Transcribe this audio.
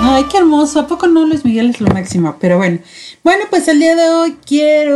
Ay, qué hermoso. ¿A poco no, Luis Miguel es lo máximo? Pero bueno. Bueno, pues el día de hoy quiero